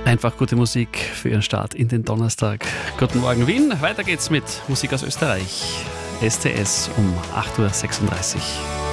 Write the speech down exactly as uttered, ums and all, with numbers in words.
Einfach gute Musik für Ihren Start in den Donnerstag. Guten Morgen Wien. Weiter geht's mit Musik aus Österreich. S T S um acht Uhr sechsunddreißig.